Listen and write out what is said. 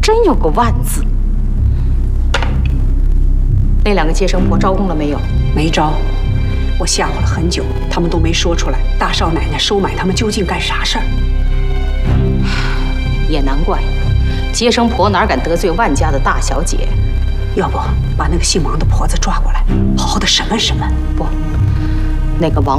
真有个万字。那2个接生婆招供了没有？ 没招，我吓唬了很久，他们都没说出来大少奶奶收买他们究竟干啥事儿。 也难怪，接生婆哪敢得罪万家的大小姐？ 要不把那个姓王的婆子抓过来，好好的审问审问。 不，那个王